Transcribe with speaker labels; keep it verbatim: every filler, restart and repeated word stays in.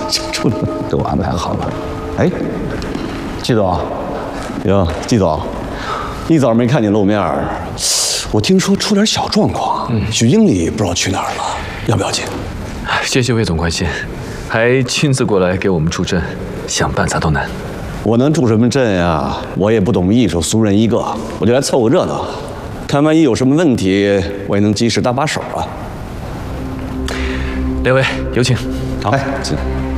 Speaker 1: 处都安排好了。哎，季总，哟，季总，一早没看你露面，我听说出点小状况，嗯，许经理不知道去哪儿了，要不要紧？
Speaker 2: 谢谢魏总关心，还亲自过来给我们助阵，想办啥都难。
Speaker 1: 我能助什么阵呀？我也不懂艺术，俗人一个，我就来凑个热闹。看万一有什么问题，我也能及时搭把手啊。
Speaker 2: 列位有请。
Speaker 1: 好，哎，请。